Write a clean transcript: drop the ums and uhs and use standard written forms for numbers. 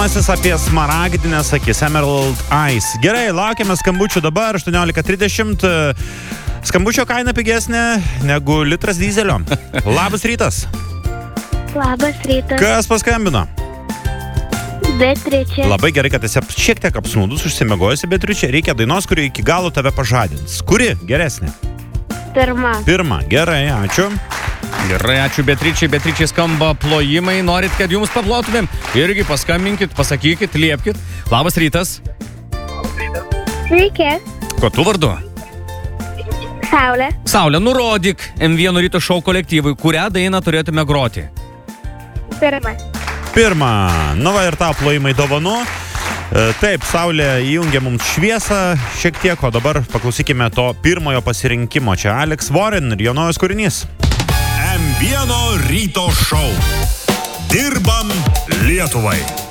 Pirmasis apie smaragdinės akis, Emerald Eyes. Gerai, laukiame skambučių dabar, 18:30. Skambučio kaina pigesnė negu litras dyzelio. Labas rytas. Labas rytas. Kas paskambino? Beatričė. Labai gerai, kad esi šiek tiek apsnūdus, užsimiegojusi, Beatričė. Reikia dainos, kuri iki galo tave pažadins. Kuri geresnė? Pirma. Gerai, ačiū. Gerai, ačiū Beatričiai. Beatričiai skamba plojimai. Norit, kad jums paplotumėm? Irgi paskambinkit, pasakykit, liepkit. Labas rytas. Sveiki. Ko tu vardu? Saulė. Saulė, nurodyk M1 ryto šou kolektyvui, kurią dainą turėtume groti. Pirma. Nu va ir tau plojimai dovanų. Taip, Saulė įjungia mums šviesą šiek tiek, o dabar paklausykime to pirmojo pasirinkimo. Čia Alex Warren ir jo naujas kūrinys. M1 ryto šou. Dirbam Lietuvai.